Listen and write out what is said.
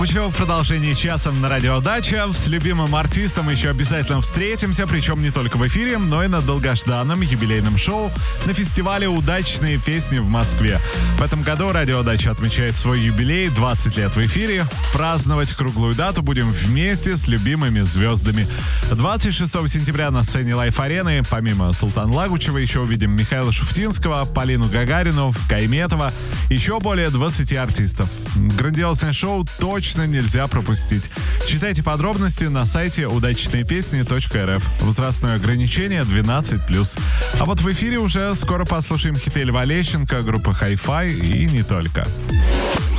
В продолжении часа на Радио Дача с любимым артистом еще обязательно встретимся, причем не только в эфире, но и на долгожданном юбилейном шоу на фестивале «Удачные песни» в Москве. В этом году Радио Дача отмечает свой юбилей, 20 лет в эфире. Праздновать круглую дату будем вместе с любимыми звездами. 26 сентября на сцене Лайф-арены помимо Султана Лагучева еще увидим Михаила Шуфтинского, Полину Гагарину, Кайметова, еще более 20 артистов. Грандиозное шоу точно нельзя пропустить. Читайте подробности на сайте удачнейпесни.рф. Возрастное ограничение 12+. А вот в эфире уже скоро послушаем хиты Льва Лещенко, группы Hi-Fi и не только.